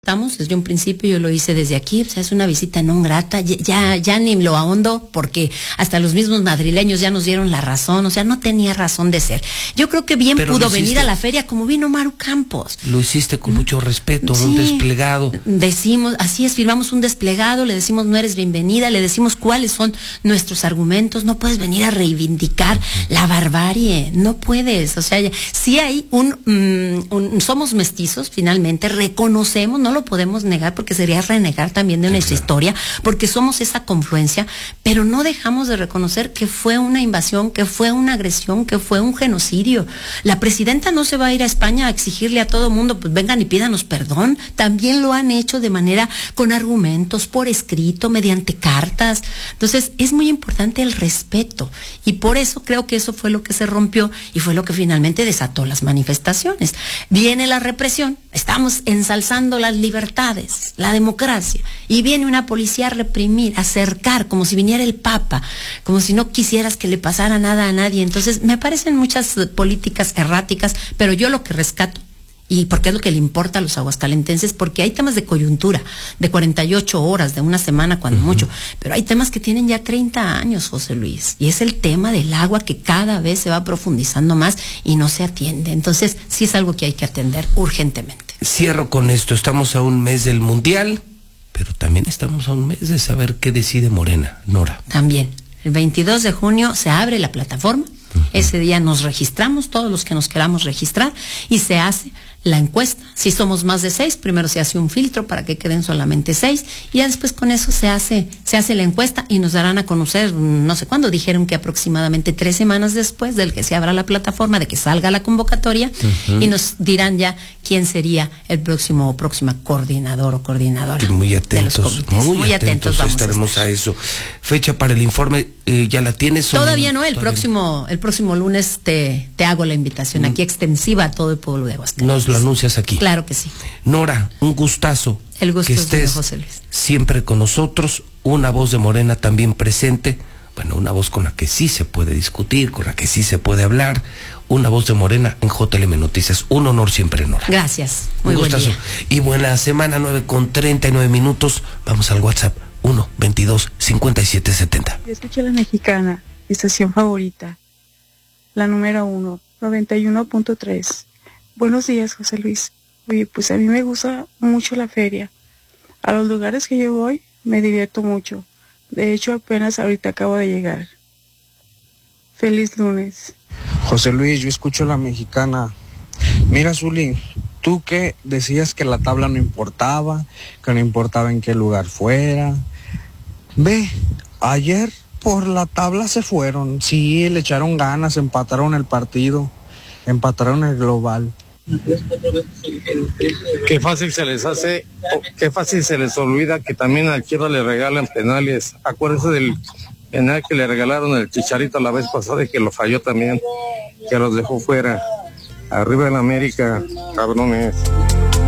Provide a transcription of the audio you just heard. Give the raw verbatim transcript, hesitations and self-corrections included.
aceptamos desde un principio, yo lo hice desde aquí, o sea, es una visita no grata, ya, ya, ya ni lo ahondo, porque hasta los mismos madrileños ya nos dieron la razón, o sea, no tenía razón de ser. Yo creo que bien Pero pudo venir a la feria como vino Maru Campos. Lo hiciste con mucho respeto, Sí, un desplegado. Decimos, así es, firmamos un desplegado, le decimos no eres bienvenida, le decimos cuáles son nuestros argumentos, no puedes venir a reivindicar la barbarie, no puedes, o sea, sí hay un, um, un somos mestizos, finalmente, reconocemos, no lo podemos negar porque sería renegar también de nuestra historia, porque somos esa confluencia, pero no dejamos de reconocer que fue una invasión, que fue una agresión, que fue un genocidio. La presidenta no se va a ir a España a exigirle a todo mundo, pues vengan y pídanos perdón, también lo han hecho de manera con argumentos, por escrito, mediante cartas. Entonces, es muy importante el respeto, y por eso creo que eso fue lo que se rompió y fue lo que finalmente desató las manifestaciones. Viene la represión, estamos ensalzando las libertades, la democracia, y viene una policía a reprimir, a cercar, como si viniera el Papa, como si no quisieras que le pasara nada a nadie. Entonces, me parecen muchas políticas erráticas, pero yo lo que rescato, y porque es lo que le importa a los aguascalentenses, porque hay temas de coyuntura, de cuarenta y ocho horas, de una semana cuando uh-huh. mucho, pero hay temas que tienen ya treinta años, José Luis, y es el tema del agua que cada vez se va profundizando más y no se atiende. Entonces, sí es algo que hay que atender urgentemente. Cierro con esto, estamos a un mes del Mundial, pero también estamos a un mes de saber qué decide Morena, Nora. También, el veintidós de junio se abre la plataforma, uh-huh. ese día nos registramos, todos los que nos queramos registrar, y se hace la encuesta. Si somos más de seis, primero se hace un filtro para que queden solamente seis, y ya después con eso se hace, se hace la encuesta y nos darán a conocer, no sé cuándo, dijeron que aproximadamente tres semanas después del que se abra la plataforma, de que salga la convocatoria, uh-huh. y nos dirán ya quién sería el próximo o próxima coordinador o coordinadora. Muy atentos, muy, muy atentos, atentos vamos estaremos a, a eso. Fecha para el informe, eh, ¿ya la tienes? Todavía no, el todavía próximo, el próximo lunes te, te hago la invitación, mm. aquí extensiva a todo el pueblo de Aguascalientes. Nos lo anuncias aquí. Claro que sí. Nora, un gustazo. El gusto que es estés de José Luis. Siempre con nosotros, una voz de Morena también presente, bueno, una voz con la que sí se puede discutir, con la que sí se puede hablar, una voz de Morena en J L M Noticias. Un honor siempre, Nora. Gracias. Muy un buen gustazo. día. Y buena semana, nueve con treinta y nueve minutos. Vamos al WhatsApp, uno veintidós cincuenta y siete setenta. Yo escuché La Mexicana, mi estación favorita, la número uno, noventa y uno punto tres. Buenos días, José Luis. Oye, pues a mí me gusta mucho la feria. A los lugares que yo voy me divierto mucho. De hecho, apenas ahorita acabo de llegar. Feliz lunes. José Luis, yo escucho La Mexicana. Mira, Zuli, tú que decías que la tabla no importaba, que no importaba en qué lugar fuera. Ve, ayer por la tabla se fueron. Sí, le echaron ganas, empataron el partido, empataron el global. Qué fácil se les hace, qué fácil se les olvida que también a Izquierda le regalan penales. Acuérdense del penal que le regalaron el Chicharito la vez pasada y que lo falló también, que los dejó fuera. Arriba en América, cabrones.